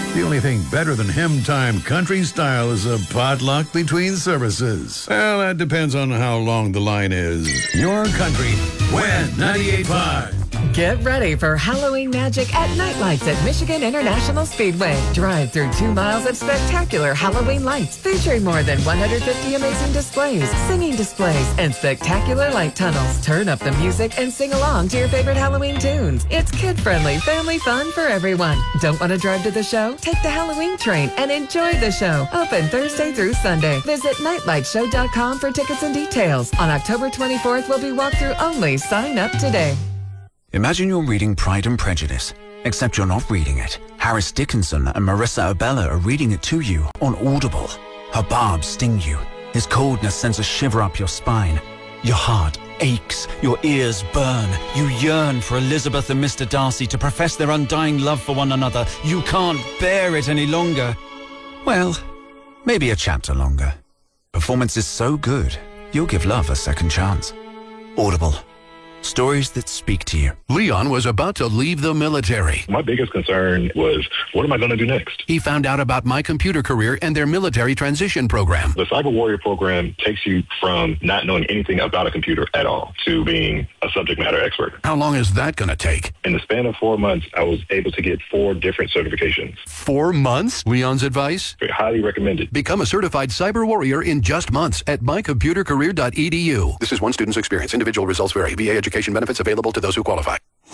The only thing better than hymn time country style is a potluck between services. Well, that depends on how long the line is. Your country, when 98.5. Get ready for Halloween magic at Nightlights at Michigan International Speedway. Drive through 2 miles of spectacular Halloween lights featuring more than 150 amazing displays, singing displays, and spectacular light tunnels. Turn up the music and sing along to your favorite Halloween tunes. It's kid-friendly, family fun for everyone. Don't want to drive to the show? Take the Halloween train and enjoy the show. Open Thursday through Sunday. Visit nightlightshow.com for tickets and details. On October 24th will be walkthrough only. Sign up today. Imagine you're reading Pride and Prejudice, except you're not reading it. Harris Dickinson and Marissa Abella are reading it to you on Audible. Her barbs sting you. His coldness sends a shiver up your spine. Your heart aches. Your ears burn. You yearn for Elizabeth and Mr. Darcy to profess their undying love for one another. You can't bear it any longer. Well, maybe a chapter longer. Performance is so good, you'll give love a second chance. Audible. Stories that speak to you. Leon was about to leave the military. My biggest concern was, what am I going to do next? He found out about My Computer Career and their military transition program. The Cyber Warrior program takes you from not knowing anything about a computer at all to being a subject matter expert. How long is that going to take? In the span of 4 months, I was able to get 4 different certifications. 4 months? Leon's advice? Highly recommended. Become a certified cyber warrior in just months at mycomputercareer.edu. This is one student's experience. Individual results vary. VA education benefits available to those who qualify.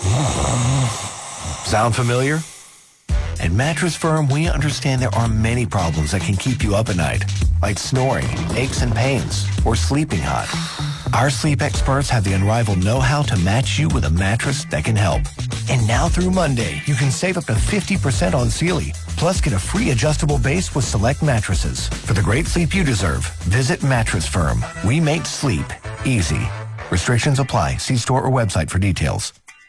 Sound familiar? At Mattress Firm, we understand there are many problems that can keep you up at night, like snoring, aches and pains, or sleeping hot. Our sleep experts have the unrivaled know-how to match you with a mattress that can help. And now through Monday, you can save up to 50% on Sealy, plus get a free adjustable base with select mattresses. For the great sleep you deserve, visit Mattress Firm. We make sleep easy. Restrictions apply. See store or website for details.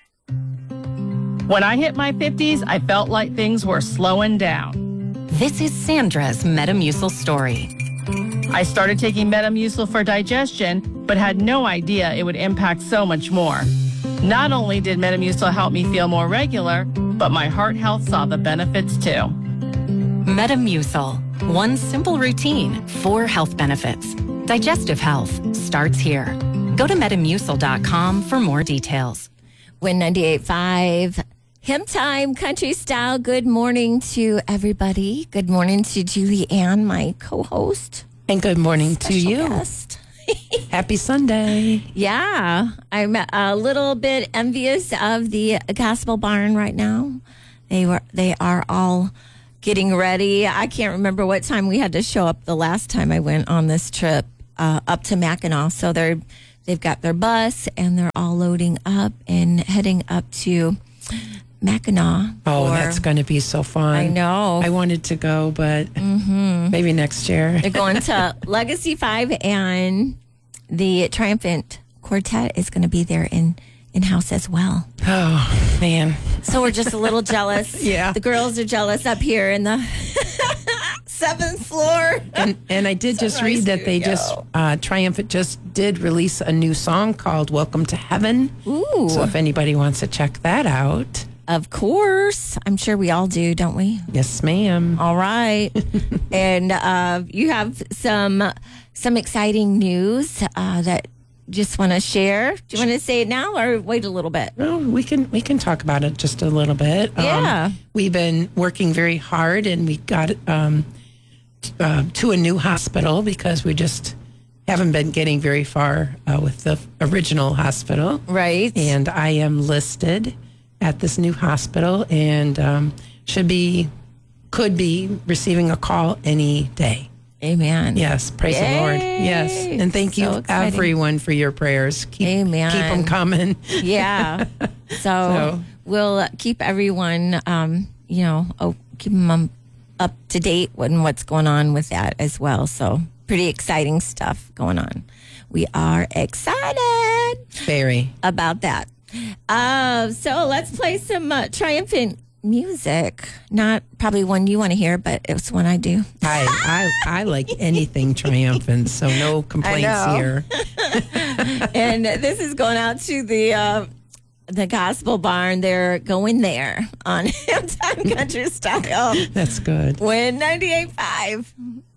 When I hit my 50s, I felt like things were slowing down. This is Sandra's Metamucil story. I started taking Metamucil for digestion, but had no idea it would impact so much more. Not only did Metamucil help me feel more regular, but my heart health saw the benefits too. Metamucil. One simple routine, 4 health benefits. Digestive health starts here. Go to Metamucil.com for more details. Win 98.5. Hymn time, country style. Good morning to everybody. Good morning to Julie Ann, my co-host. And good morning to you. Guest. Happy Sunday. Yeah. I'm a little bit envious of the Gospel Barn right now. They are all getting ready. I can't remember what time we had to show up the last time I went on this trip up to Mackinac. So they've got their bus and they're all loading up and heading up to Mackinac. Oh, that's going to be so fun. I know. I wanted to go, but maybe next year. They're going to Legacy 5, and the Triumphant Quartet is going to be there in-house as well. Oh, man. So we're just a little jealous. Yeah. The girls are jealous up here in the 7th floor. And I did just read that they Triumphant just did release a new song called Welcome to Heaven. Ooh. So if anybody wants to check that out. Of course. I'm sure we all do, don't we? Yes, ma'am. All right. And you have some exciting news that just want to share. Do you want to say it now or wait a little bit? Well, we can talk about it just a little bit. Yeah. We've been working very hard, and we got to a new hospital because we just haven't been getting very far with the original hospital. Right. And I am listed at this new hospital and could be receiving a call any day. Amen. Yes, praise the Lord. Yes, and thank you everyone for your prayers. Amen. Keep them coming. Yeah. So we'll keep everyone, keep them up to date on what's going on with that as well. So pretty exciting stuff going on. We are excited. Very. About that. So let's play some Triumphant music. Not probably one you want to hear, but it's one I do. I like anything Triumphant, so no complaints here. And this is going out to the the Gospel Barn. They're going there on Hamtime Country Style. That's good. Win 98.5.